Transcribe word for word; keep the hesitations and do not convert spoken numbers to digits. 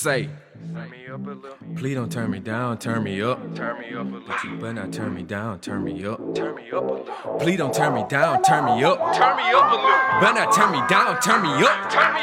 Say, Turn me up a little. please don't turn me down, turn me up. Turn me up a little. But you better not turn me down, turn me up. Turn me up a little. Please don't turn me down, turn me up. Turn me up a little. Better not turn me down, turn me up. Turn me